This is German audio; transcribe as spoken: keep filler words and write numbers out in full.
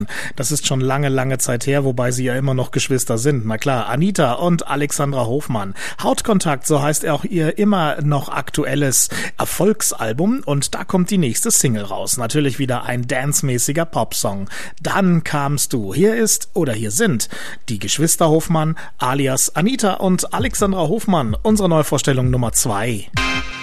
Hofmann. Das ist schon lange, lange Zeit her, wobei sie ja immer noch Geschwister sind. Na klar, Anita und Alexandra Hofmann. Hautkontakt, so heißt auch ihr immer noch aktuelles Erfolgsalbum. Und da kommt die nächste Single raus. Natürlich wieder ein dancemäßiger Popsong. Dann kamst du. Hier ist oder hier sind die Geschwister Hofmann alias Anita und Alexandra Hofmann. Unsere Neuvorstellung Nummer zwei.